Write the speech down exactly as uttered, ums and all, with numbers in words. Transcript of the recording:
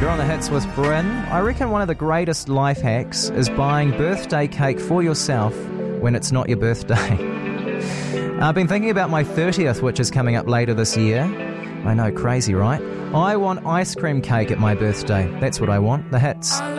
You're on the hits with Bryn. I reckon one of the greatest life hacks is buying birthday cake for yourself when it's not your birthday. I've been thinking about my thirtieth, which is coming up later this year. I know, crazy, right? I want ice cream cake at my birthday. That's what I want. The hits.